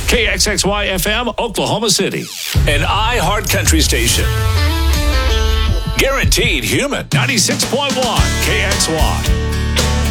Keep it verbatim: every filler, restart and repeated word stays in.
K X X Y F M, Oklahoma City. An iHeart Country station. Guaranteed human. ninety-six point one K X Y.